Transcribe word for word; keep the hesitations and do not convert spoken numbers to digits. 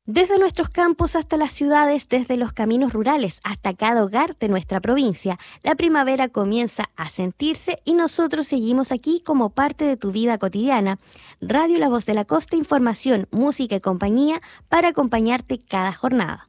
Desde nuestros campos hasta las ciudades, desde los caminos rurales hasta cada hogar de nuestra provincia, la primavera comienza a sentirse y nosotros seguimos aquí como parte de tu vida cotidiana. Radio La Voz de la Costa, información, música y compañía para acompañarte cada jornada.